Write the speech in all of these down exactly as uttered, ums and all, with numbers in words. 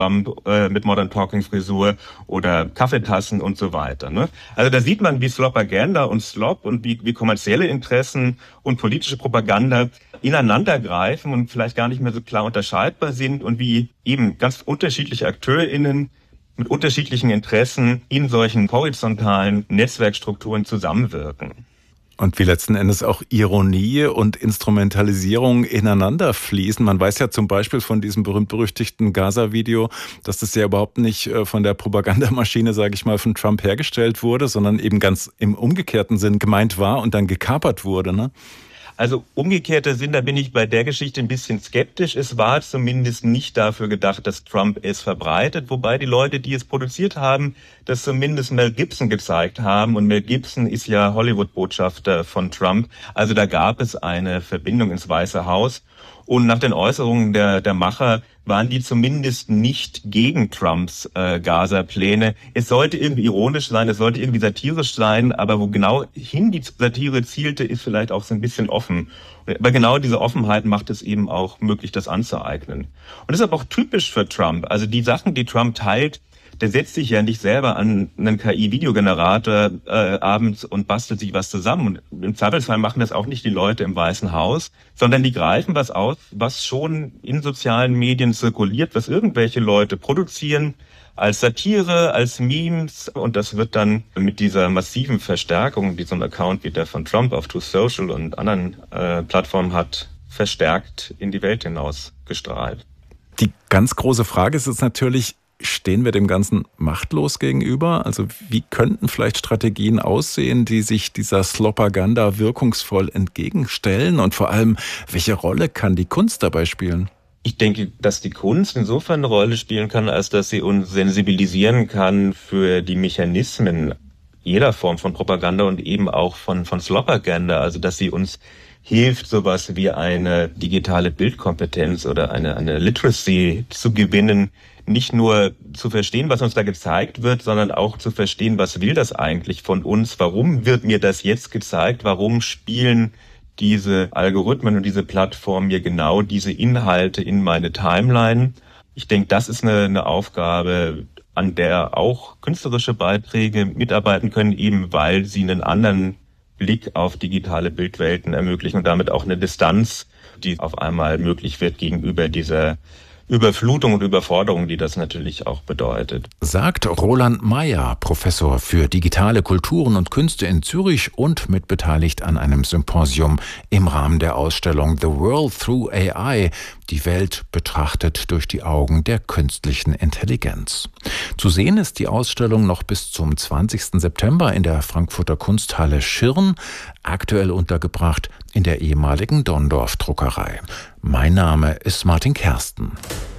Trump äh, mit Modern Talking Frisur oder Kaffeetassen und so weiter. Ne? Also da sieht man, wie Slopaganda und Slop und wie, wie kommerzielle Interessen und politische Propaganda ineinandergreifen und vielleicht gar nicht mehr so klar unterscheidbar sind und wie eben ganz unterschiedliche AkteurInnen mit unterschiedlichen Interessen in solchen horizontalen Netzwerkstrukturen zusammenwirken. Und wie letzten Endes auch Ironie und Instrumentalisierung ineinander fließen. Man weiß ja zum Beispiel von diesem berühmt-berüchtigten Gaza-Video, dass das ja überhaupt nicht von der Propagandamaschine, sage ich mal, von Trump hergestellt wurde, sondern eben ganz im umgekehrten Sinn gemeint war und dann gekapert wurde, ne? Also umgekehrter Sinn, da bin ich bei der Geschichte ein bisschen skeptisch. Es war zumindest nicht dafür gedacht, dass Trump es verbreitet, wobei die Leute, die es produziert haben, das zumindest Mel Gibson gezeigt haben. Und Mel Gibson ist ja Hollywood-Botschafter von Trump. Also da gab es eine Verbindung ins Weiße Haus. Und nach den Äußerungen der, der Macher waren die zumindest nicht gegen Trumps äh, Gaza-Pläne. Es sollte irgendwie ironisch sein, es sollte irgendwie satirisch sein, aber wo genau hin die Satire zielte, ist vielleicht auch so ein bisschen offen. Aber genau diese Offenheit macht es eben auch möglich, das anzueignen. Und das ist aber auch typisch für Trump. Also die Sachen, die Trump teilt, der setzt sich ja nicht selber an einen K I-Videogenerator äh, abends und bastelt sich was zusammen. Und im Zweifelsfall machen das auch nicht die Leute im Weißen Haus, sondern die greifen was aus, was schon in sozialen Medien zirkuliert, was irgendwelche Leute produzieren, als Satire, als Memes. Und das wird dann mit dieser massiven Verstärkung, die so ein Account wie der von Trump auf Truth Social und anderen äh, Plattformen hat, verstärkt in die Welt hinaus gestrahlt. Die ganz große Frage ist jetzt natürlich, stehen wir dem Ganzen machtlos gegenüber? Also wie könnten vielleicht Strategien aussehen, die sich dieser Slopaganda wirkungsvoll entgegenstellen? Und vor allem, welche Rolle kann die Kunst dabei spielen? Ich denke, dass die Kunst insofern eine Rolle spielen kann, als dass sie uns sensibilisieren kann für die Mechanismen jeder Form von Propaganda und eben auch von, von Slopaganda. Also dass sie uns hilft, sowas wie eine digitale Bildkompetenz oder eine, eine Literacy zu gewinnen, nicht nur zu verstehen, was uns da gezeigt wird, sondern auch zu verstehen, was will das eigentlich von uns? Warum wird mir das jetzt gezeigt? Warum spielen diese Algorithmen und diese Plattformen mir genau diese Inhalte in meine Timeline? Ich denke, das ist eine, eine Aufgabe, an der auch künstlerische Beiträge mitarbeiten können, eben weil sie einen anderen Blick auf digitale Bildwelten ermöglichen und damit auch eine Distanz, die auf einmal möglich wird gegenüber dieser Überflutung und Überforderung, die das natürlich auch bedeutet. Sagt Roland Mayer, Professor für digitale Kulturen und Künste in Zürich und mitbeteiligt an einem Symposium im Rahmen der Ausstellung The World Through A I, die Welt betrachtet durch die Augen der künstlichen Intelligenz. Zu sehen ist die Ausstellung noch bis zum zwanzigsten September in der Frankfurter Kunsthalle Schirn, aktuell untergebracht in der ehemaligen Donndorf-Druckerei. Mein Name ist Martin Kersten.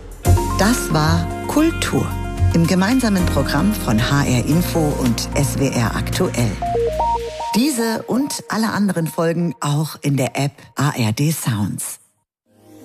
Das war Kultur im gemeinsamen Programm von H R Info und S W R Aktuell. Diese und alle anderen Folgen auch in der App A R D Sounds.